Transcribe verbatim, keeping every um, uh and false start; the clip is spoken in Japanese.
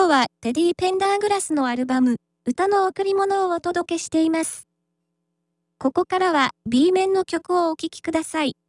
はテディ・ペンダーグラスのアルバム、歌の贈り物をお届けしています。ここからは B 面の曲をお聴きください。